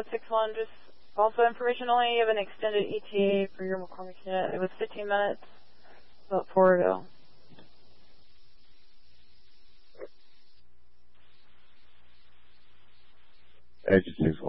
161, just also information only. You have an extended ETA for your McCormick unit. It was 15 minutes, about 4 ago. Agencies